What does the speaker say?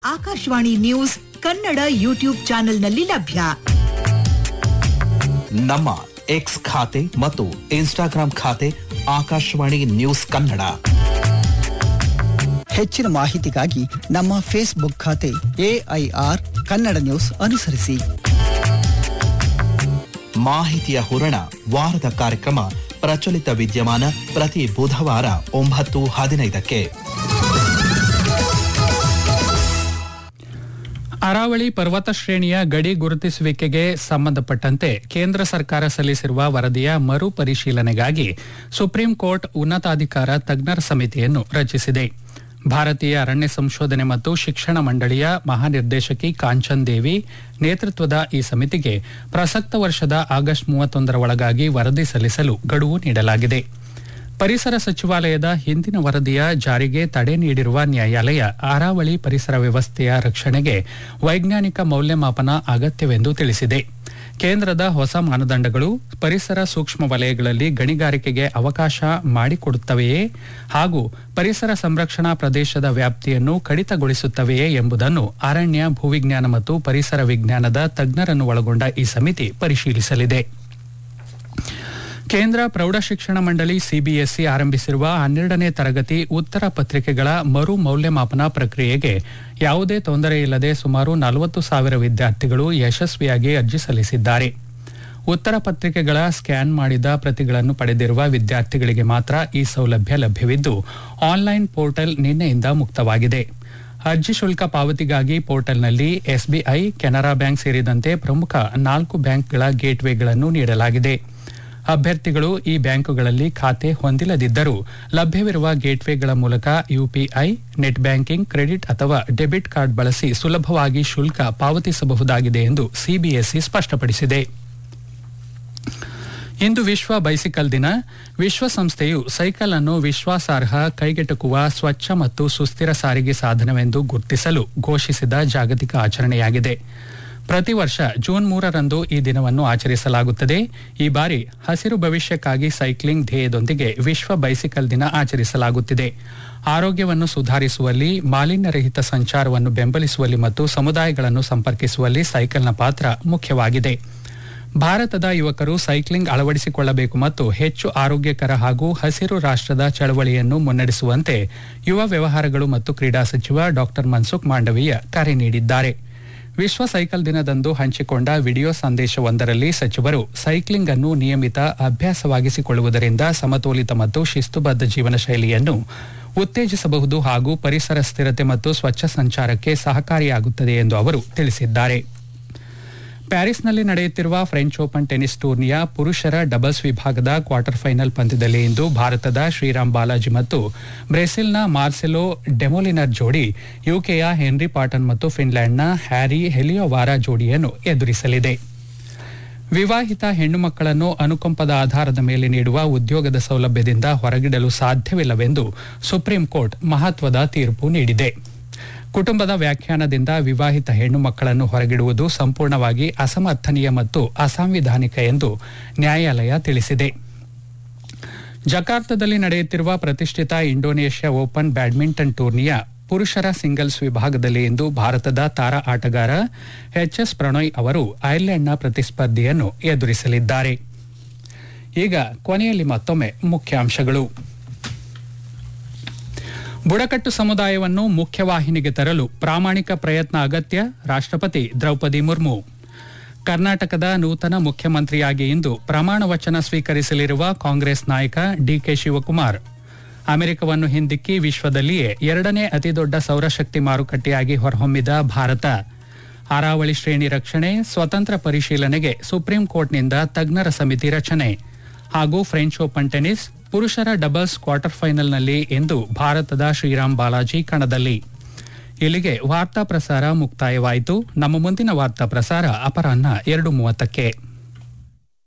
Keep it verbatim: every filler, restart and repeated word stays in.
Akashvani news Kannada YouTube ಚಾನೆಲ್ನಲ್ಲಿ ಲಭ್ಯ. ನಮ್ಮ ಎಕ್ಸ್ ಖಾತೆ ಮತ್ತು ಇನ್ಸ್ಟಾಗ್ರಾಂ ಖಾತೆ ಆಕಾಶವಾಣಿ ನ್ಯೂಸ್ ಕನ್ನಡ. ಹೆಚ್ಚಿನ ಮಾಹಿತಿಗಾಗಿ ನಮ್ಮ ಫೇಸ್ಬುಕ್ ಖಾತೆ ಎಐಆರ್ ಕನ್ನಡ ನ್ಯೂಸ್ ಅನುಸರಿಸಿ. ಮಾಹಿತಿಯ ಹೂರಣ ವಾರದ ಕಾರ್ಯಕ್ರಮ ಪ್ರಚಲಿತ ವಿದ್ಯಮಾನ ಪ್ರತಿ ಬುಧವಾರ ಒಂಬತ್ತು ಹದಿನೈದಕ್ಕೆ. ಅರಾವಳಿ ಪರ್ವತ ಶ್ರೇಣಿಯ ಗಡಿ ಗುರುತಿಸುವಿಕೆಗೆ ಸಂಬಂಧಪಟ್ಟಂತೆ ಕೇಂದ್ರ ಸರ್ಕಾರ ಸಲ್ಲಿಸಿರುವ ವರದಿಯ ಮರು ಪರಿಶೀಲನೆಗಾಗಿ ಸುಪ್ರೀಂ ಕೋರ್ಟ್ ಉನ್ನತಾಧಿಕಾರ ತಜ್ಞರ ಸಮಿತಿಯನ್ನು ರಚಿಸಿದೆ. ಭಾರತೀಯ ಅರಣ್ಯ ಸಂಶೋಧನೆ ಮತ್ತು ಶಿಕ್ಷಣ ಮಂಡಳಿಯ ಮಹಾನಿರ್ದೇಶಕಿ ಕಾಂಚನ್ ದೇವಿ ನೇತೃತ್ವದ ಈ ಸಮಿತಿಗೆ ಪ್ರಸಕ್ತ ವರ್ಷದ ಆಗಸ್ಟ್ ಮೂವತ್ತೊಂದರ ಒಳಗಾಗಿ ವರದಿ ಸಲ್ಲಿಸಲು ಗಡುವು ನೀಡಲಾಗಿದೆ. ಪರಿಸರ ಸಚಿವಾಲಯದ ಹಿಂದಿನ ವರದಿಯ ಜಾರಿಗೆ ತಡೆ ನೀಡಿರುವ ನ್ಯಾಯಾಲಯ ಅರಾವಳಿ ಪರಿಸರ ವ್ಯವಸ್ಥೆಯ ರಕ್ಷಣೆಗೆ ವೈಜ್ಞಾನಿಕ ಮೌಲ್ಯಮಾಪನ ಅಗತ್ಯವೆಂದು ತಿಳಿಸಿದೆ. ಕೇಂದ್ರದ ಹೊಸ ಮಾನದಂಡಗಳು ಪರಿಸರ ಸೂಕ್ಷ್ಮ ವಲಯಗಳಲ್ಲಿ ಗಣಿಗಾರಿಕೆಗೆ ಅವಕಾಶ ಮಾಡಿಕೊಡುತ್ತವೆಯೇ ಹಾಗೂ ಪರಿಸರ ಸಂರಕ್ಷಣಾ ಪ್ರದೇಶದ ವ್ಯಾಪ್ತಿಯನ್ನು ಕಡಿತಗೊಳಿಸುತ್ತವೆಯೇ ಎಂಬುದನ್ನು ಅರಣ್ಯ, ಭೂವಿಜ್ಞಾನ ಮತ್ತು ಪರಿಸರ ವಿಜ್ಞಾನದ ತಜ್ಞರನ್ನು ಒಳಗೊಂಡ ಈ ಸಮಿತಿ ಪರಿಶೀಲಿಸಲಿದೆ. ಕೇಂದ್ರ ಪ್ರೌಢಶಿಕ್ಷಣ ಮಂಡಳಿ ಸಿಬಿಎಸ್ಇ ಆರಂಭಿಸಿರುವ ಹನ್ನೆರಡನೇ ತರಗತಿ ಉತ್ತರ ಪತ್ರಿಕೆಗಳ ಮರು ಮೌಲ್ಯಮಾಪನ ಪ್ರಕ್ರಿಯೆಗೆ ಯಾವುದೇ ತೊಂದರೆಯಿಲ್ಲದೆ ಸುಮಾರು ನಲವತ್ತು ಸಾವಿರ ವಿದ್ಯಾರ್ಥಿಗಳು ಯಶಸ್ವಿಯಾಗಿ ಅರ್ಜಿ ಸಲ್ಲಿಸಿದ್ದಾರೆ. ಉತ್ತರ ಪತ್ರಿಕೆಗಳ ಸ್ಕ್ಯಾನ್ ಮಾಡಿದ ಪ್ರತಿಗಳನ್ನು ಪಡೆದಿರುವ ವಿದ್ಯಾರ್ಥಿಗಳಿಗೆ ಮಾತ್ರ ಈ ಸೌಲಭ್ಯ ಲಭ್ಯವಿದ್ದು ಆನ್ಲೈನ್ ಪೋರ್ಟಲ್ ನಿನ್ನೆಯಿಂದ ಮುಕ್ತವಾಗಿದೆ. ಅರ್ಜಿ ಶುಲ್ಕ ಪಾವತಿಗಾಗಿ ಪೋರ್ಟಲ್ನಲ್ಲಿ ಎಸ್ಬಿಐ, ಕೆನರಾ ಬ್ಯಾಂಕ್ ಸೇರಿದಂತೆ ಪ್ರಮುಖ ನಾಲ್ಕು ಬ್ಯಾಂಕ್ಗಳ ಗೇಟ್ವೇಗಳನ್ನು ನೀಡಲಾಗಿದೆ. ಅಭ್ಯರ್ಥಿಗಳು ಈ ಬ್ಯಾಂಕುಗಳಲ್ಲಿ ಖಾತೆ ಹೊಂದಿಲ್ಲದಿದ್ದರೂ ಲಭ್ಯವಿರುವ ಗೇಟ್ವೇಗಳ ಮೂಲಕ ಯುಪಿಐ, ನೆಟ್ ಬ್ಯಾಂಕಿಂಗ್, ಕ್ರೆಡಿಟ್ ಅಥವಾ ಡೆಬಿಟ್ ಕಾರ್ಡ್ ಬಳಸಿ ಸುಲಭವಾಗಿ ಶುಲ್ಕ ಪಾವತಿಸಬಹುದಾಗಿದೆ ಎಂದು ಸಿಬಿಎಸ್ಇ ಸ್ಪಷ್ಟಪಡಿಸಿದೆ. ಇಂದು ವಿಶ್ವ ಬೈಸಿಕಲ್ ದಿನ. ವಿಶ್ವಸಂಸ್ಥೆಯು ಸೈಕಲ್ ಅನ್ನು ವಿಶ್ವಾಸಾರ್ಹ, ಕೈಗೆಟುಕುವ, ಸ್ವಚ್ಛ ಮತ್ತು ಸುಸ್ಥಿರ ಸಾರಿಗೆ ಸಾಧನವೆಂದು ಗುರುತಿಸಲು ಘೋಷಿಸಿದ ಜಾಗತಿಕ ಆಚರಣೆಯಾಗಿದೆ. ಪ್ರತಿ ವರ್ಷ ಜೂನ್ ಮೂರರಂದು ಈ ದಿನವನ್ನು ಆಚರಿಸಲಾಗುತ್ತದೆ. ಈ ಬಾರಿ ಹಸಿರು ಭವಿಷ್ಯಕ್ಕಾಗಿ ಸೈಕ್ಲಿಂಗ್ ಧ್ಯೇಯದೊಂದಿಗೆ ವಿಶ್ವ ಬೈಸಿಕಲ್ ದಿನ ಆಚರಿಸಲಾಗುತ್ತಿದೆ. ಆರೋಗ್ಯವನ್ನು ಸುಧಾರಿಸುವಲ್ಲಿ, ಮಾಲಿನ್ಯರಹಿತ ಸಂಚಾರವನ್ನು ಬೆಂಬಲಿಸುವಲ್ಲಿ ಮತ್ತು ಸಮುದಾಯಗಳನ್ನು ಸಂಪರ್ಕಿಸುವಲ್ಲಿ ಸೈಕಲ್ನ ಪಾತ್ರ ಮುಖ್ಯವಾಗಿದೆ. ಭಾರತದ ಯುವಕರು ಸೈಕ್ಲಿಂಗ್ ಅಳವಡಿಸಿಕೊಳ್ಳಬೇಕು ಮತ್ತು ಹೆಚ್ಚು ಆರೋಗ್ಯಕರ ಹಾಗೂ ಹಸಿರು ರಾಷ್ಟ್ರದ ಚಳವಳಿಯನ್ನು ಮುನ್ನಡೆಸುವಂತೆ ಯುವ ವ್ಯವಹಾರಗಳು ಮತ್ತು ಕ್ರೀಡಾ ಸಚಿವ ಡಾ ಮನ್ಸುಖ್ ಮಾಂಡವೀಯ ಕರೆ ನೀಡಿದ್ದಾರೆ. ವಿಶ್ವ ಸೈಕಲ್ ದಿನದಂದು ಹಂಚಿಕೊಂಡ ವಿಡಿಯೋ ಸಂದೇಶವೊಂದರಲ್ಲಿ ಸಚಿವರು ಸೈಕ್ಲಿಂಗ್ ಅನ್ನು ನಿಯಮಿತ ಅಭ್ಯಾಸವಾಗಿಸಿಕೊಳ್ಳುವುದರಿಂದ ಸಮತೋಲಿತ ಮತ್ತು ಶಿಸ್ತುಬದ್ಧ ಜೀವನ ಶೈಲಿಯನ್ನು ಉತ್ತೇಜಿಸಬಹುದು ಹಾಗೂ ಪರಿಸರ ಸ್ಥಿರತೆ ಮತ್ತು ಸ್ವಚ್ಛ ಸಂಚಾರಕ್ಕೆ ಸಹಕಾರಿಯಾಗುತ್ತದೆ ಎಂದು ಅವರು ತಿಳಿಸಿದ್ದಾರೆ. ಪ್ಯಾರಿಸ್ನಲ್ಲಿ ನಡೆಯುತ್ತಿರುವ ಫ್ರೆಂಚ್ ಓಪನ್ ಟೆನಿಸ್ ಟೂರ್ನಿಯ ಪುರುಷರ ಡಬಲ್ಸ್ ವಿಭಾಗದ ಕ್ವಾರ್ಟರ್ ಫೈನಲ್ ಪಂದ್ಯದಲ್ಲಿ ಇಂದು ಭಾರತದ ಶ್ರೀರಾಮ್ ಬಾಲಾಜಿ ಮತ್ತು ಬ್ರೆಜಿಲ್ನ ಮಾರ್ಸೆಲೋ ಡೆಮೊಲಿನರ್ ಜೋಡಿ ಯುಕೆಯ ಹೆನ್ರಿ ಪಾಟನ್ ಮತ್ತು ಫಿನ್ಲ್ಯಾಂಡ್ನ ಹ್ಯಾರಿ ಹೆಲಿಯೋವಾರ ಜೋಡಿಯನ್ನು ಎದುರಿಸಲಿದೆ. ವಿವಾಹಿತ ಹೆಣ್ಣು ಮಕ್ಕಳನ್ನು ಅನುಕಂಪದ ಆಧಾರದ ಮೇಲೆ ನೀಡುವ ಉದ್ಯೋಗದ ಸೌಲಭ್ಯದಿಂದ ಹೊರಗಿಡಲು ಸಾಧ್ಯವಿಲ್ಲವೆಂದು ಸುಪ್ರೀಂ ಕೋರ್ಟ್ ಮಹತ್ವದ ತೀರ್ಪು ನೀಡಿದೆ. ಕುಟುಂಬದ ವ್ಯಾಖ್ಯಾನದಿಂದ ವಿವಾಹಿತ ಹೆಣ್ಣು ಮಕ್ಕಳನ್ನು ಹೊರಗಿಡುವುದು ಸಂಪೂರ್ಣವಾಗಿ ಅಸಮರ್ಥನೀಯ ಮತ್ತು ಅಸಾಂವಿಧಾನಿಕ ಎಂದು ನ್ಯಾಯಾಲಯ ತಿಳಿಸಿದೆ. ಜಕಾರ್ತದಲ್ಲಿ ನಡೆಯುತ್ತಿರುವ ಪ್ರತಿಷ್ಠಿತ ಇಂಡೋನೇಷ್ಯಾ ಓಪನ್ ಬ್ಯಾಡ್ಮಿಂಟನ್ ಟೂರ್ನಿಯ ಪುರುಷರ ಸಿಂಗಲ್ಸ್ ವಿಭಾಗದಲ್ಲಿ ಇಂದು ಭಾರತದ ತಾರಾ ಆಟಗಾರ ಎಚ್ ಎಸ್ ಪ್ರಣಯ್ ಅವರು ಐರ್ಲೆಂಡ್ನ ಪ್ರತಿಸ್ಪರ್ಧಿಯನ್ನು ಎದುರಿಸಲಿದ್ದಾರೆ. ಈಗ ಕೊನೆಯಲ್ಲಿ ಮತ್ತೊಮ್ಮೆ ಮುಖ್ಯಾಂಶಗಳು. ಬುಡಕಟ್ಟು ಸಮುದಾಯವನ್ನು ಮುಖ್ಯವಾಹಿನಿಗೆ ತರಲು ಪ್ರಾಮಾಣಿಕ ಪ್ರಯತ್ನ ಅಗತ್ಯ, ರಾಷ್ಟ್ರಪತಿ ದ್ರೌಪದಿ ಮುರ್ಮು. ಕರ್ನಾಟಕದ ನೂತನ ಮುಖ್ಯಮಂತ್ರಿಯಾಗಿ ಇಂದು ಪ್ರಮಾಣ ವಚನ ಸ್ವೀಕರಿಸಲಿರುವ ಕಾಂಗ್ರೆಸ್ ನಾಯಕ ಡಿಕೆ ಶಿವಕುಮಾರ್. ಅಮೆರಿಕವನ್ನು ಹಿಂದಿಕ್ಕಿ ವಿಶ್ವದಲ್ಲಿಯೇ ಎರಡನೇ ಅತಿದೊಡ್ಡ ಸೌರಶಕ್ತಿ ಮಾರುಕಟ್ಟೆಯಾಗಿ ಹೊರಹೊಮ್ಮಿದ ಭಾರತ. ಅರಾವಳಿ ಶ್ರೇಣಿ ರಕ್ಷಣೆ, ಸ್ವತಂತ್ರ ಪರಿಶೀಲನೆಗೆ ಸುಪ್ರೀಂ ಕೋರ್ಟ್ನಿಂದ ತಜ್ಞರ ಸಮಿತಿ ರಚನೆ. ಹಾಗೂ ಫ್ರೆಂಚ್ ಓಪನ್ ಟೆನಿಸ್ ಪುರುಷರ ಡಬಲ್ಸ್ ಕ್ವಾರ್ಟರ್ ಫೈನಲ್ನಲ್ಲಿ ಇಂದು ಭಾರತದ ಶ್ರೀರಾಮ್ ಬಾಲಾಜಿ ಕಣದಲ್ಲಿ. ಇಲ್ಲಿಗೆ ವಾರ್ತಾ ಪ್ರಸಾರ ಮುಕ್ತಾಯವಾಯಿತು. ನಮ್ಮ ಮುಂದಿನ ವಾರ್ತಾ ಪ್ರಸಾರ ಅಪರಾಹ್ನ ಎರಡು ಮೂವತ್ತಕ್ಕೆ.